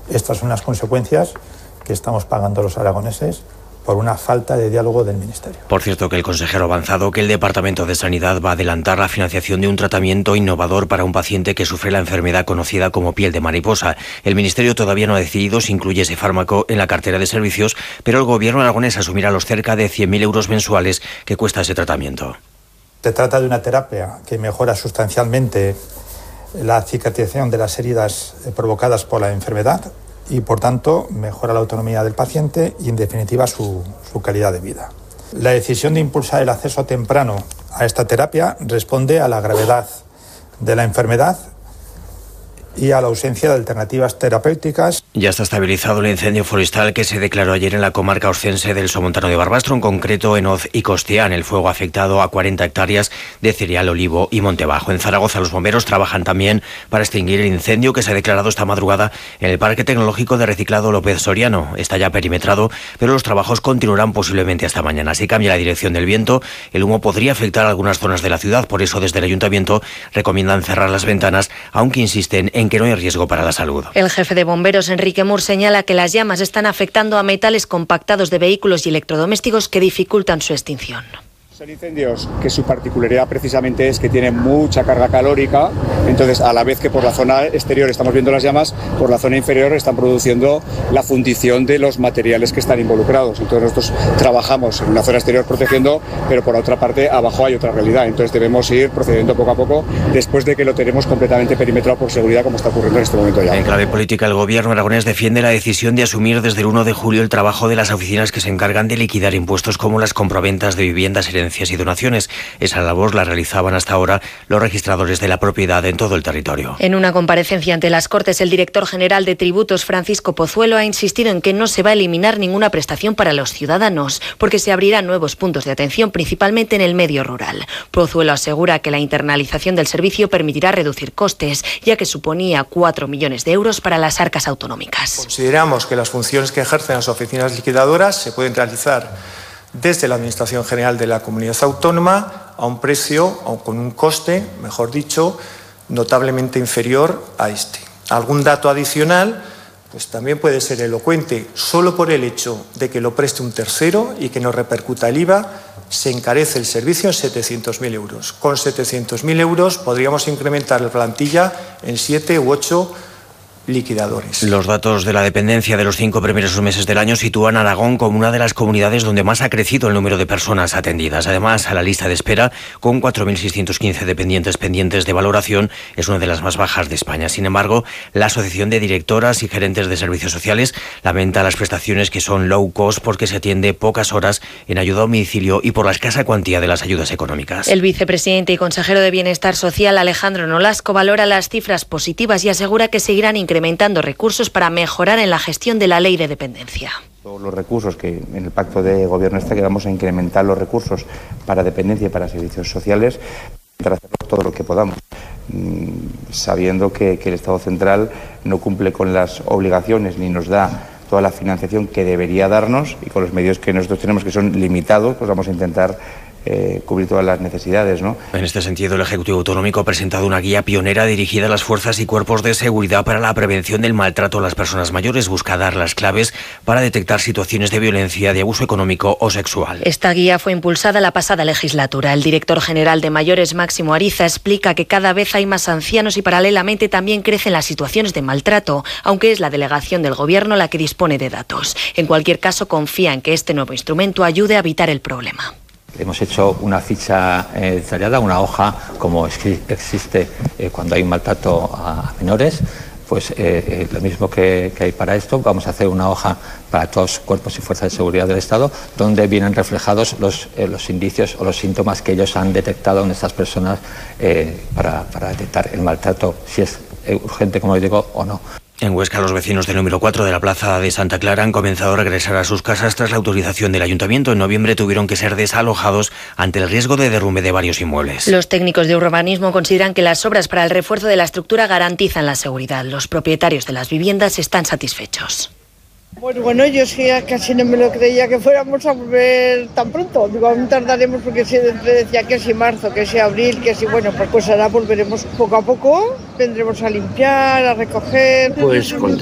Estas son las consecuencias que estamos pagando los aragoneses por una falta de diálogo del Ministerio. Por cierto, que el consejero ha avanzado que el Departamento de Sanidad va a adelantar la financiación de un tratamiento innovador para un paciente que sufre la enfermedad conocida como piel de mariposa. El Ministerio todavía no ha decidido si incluye ese fármaco en la cartera de servicios, pero el Gobierno aragonés asumirá los cerca de 100.000 euros mensuales que cuesta ese tratamiento. Se trata de una terapia que mejora sustancialmente la cicatrización de las heridas provocadas por la enfermedad y, por tanto, mejora la autonomía del paciente y, en definitiva, su calidad de vida. La decisión de impulsar el acceso temprano a esta terapia responde a la gravedad de la enfermedad y a la ausencia de alternativas terapéuticas. Ya está estabilizado el incendio forestal que se declaró ayer en la comarca oscense del Somontano de Barbastro, en concreto en Oz y Costián. El fuego ha afectado a 40 hectáreas de cereal, olivo y monte bajo. En Zaragoza los bomberos trabajan también para extinguir el incendio que se ha declarado esta madrugada en el Parque Tecnológico de Reciclado López Soriano. Está ya perimetrado, pero los trabajos continuarán posiblemente hasta mañana. Si cambia la dirección del viento, el humo podría afectar a algunas zonas de la ciudad. Por eso, desde el Ayuntamiento recomiendan cerrar las ventanas, aunque insisten en que no hay riesgo para la salud. El jefe de bomberos, Enrique Mur, señala que las llamas están afectando a metales compactados de vehículos y electrodomésticos que dificultan su extinción. Son incendios que su particularidad precisamente es que tienen mucha carga calórica, entonces a la vez que por la zona exterior estamos viendo las llamas, por la zona inferior están produciendo la fundición de los materiales que están involucrados. Entonces nosotros trabajamos en una zona exterior protegiendo, pero por otra parte abajo hay otra realidad, entonces debemos ir procediendo poco a poco después de que lo tenemos completamente perimetrado por seguridad, como está ocurriendo en este momento ya. En clave política, el Gobierno aragonés defiende la decisión de asumir desde el 1 de julio el trabajo de las oficinas que se encargan de liquidar impuestos como las compraventas de viviendas, herencias y donaciones. Esa labor la realizaban hasta ahora los registradores de la propiedad en todo el territorio. En una comparecencia ante las Cortes, el director general de Tributos, Francisco Pozuelo, ha insistido en que no se va a eliminar ninguna prestación para los ciudadanos, porque se abrirán nuevos puntos de atención, principalmente en el medio rural. Pozuelo asegura que la internalización del servicio permitirá reducir costes, ya que suponía 4 millones de euros para las arcas autonómicas. Consideramos que las funciones que ejercen las oficinas liquidadoras se pueden realizar desde la Administración General de la Comunidad Autónoma a un precio o con un coste, mejor dicho, notablemente inferior a este. Algún dato adicional, pues también puede ser elocuente. Solo por el hecho de que lo preste un tercero y que no repercuta el IVA, se encarece el servicio en 700.000 euros. Con 700.000 euros podríamos incrementar la plantilla en 7 u 8 liquidadores. Los datos de la dependencia de los 5 primeros meses del año sitúan a Aragón como una de las comunidades donde más ha crecido el número de personas atendidas. Además, a la lista de espera, con 4.615 dependientes pendientes de valoración, es una de las más bajas de España. Sin embargo, la Asociación de Directoras y Gerentes de Servicios Sociales lamenta las prestaciones que son low cost porque se atiende pocas horas en ayuda a domicilio y por la escasa cuantía de las ayudas económicas. El vicepresidente y consejero de Bienestar Social, Alejandro Nolasco, valora las cifras positivas y asegura que seguirán incrementando recursos para mejorar en la gestión de la ley de dependencia. Todos los recursos que en el pacto de gobierno está, que vamos a incrementar los recursos para dependencia y para servicios sociales, para hacer todo lo que podamos, sabiendo que el Estado central no cumple con las obligaciones ni nos da toda la financiación que debería darnos, y con los medios que nosotros tenemos, que son limitados, pues vamos a intentar cubrir todas las necesidades, ¿no? En este sentido, el Ejecutivo Autonómico ha presentado una guía pionera dirigida a las fuerzas y cuerpos de seguridad para la prevención del maltrato a las personas mayores. Busca dar las claves para detectar situaciones de violencia, de abuso económico o sexual. Esta guía fue impulsada la pasada legislatura. El director general de Mayores, Máximo Ariza, explica que cada vez hay más ancianos y paralelamente también crecen las situaciones de maltrato, aunque es la delegación del Gobierno la que dispone de datos. En cualquier caso, confía en que este nuevo instrumento ayude a evitar el problema. Hemos hecho una ficha detallada, una hoja como existe cuando hay un maltrato a menores, pues lo mismo que hay para esto. Vamos a hacer una hoja para todos los cuerpos y fuerzas de seguridad del Estado, donde vienen reflejados los indicios o los síntomas que ellos han detectado en estas personas para detectar el maltrato, si es urgente, como les digo, o no. En Huesca, los vecinos del número 4 de la Plaza de Santa Clara han comenzado a regresar a sus casas tras la autorización del Ayuntamiento. En noviembre tuvieron que ser desalojados ante el riesgo de derrumbe de varios inmuebles. Los técnicos de urbanismo consideran que las obras para el refuerzo de la estructura garantizan la seguridad. Los propietarios de las viviendas están satisfechos. Pues bueno, yo sí casi no me lo creía que fuéramos a volver tan pronto. Digo, aún tardaremos porque siempre decía que si marzo, que si abril, que si bueno, pues ahora volveremos poco a poco. Vendremos a limpiar, a recoger. Pues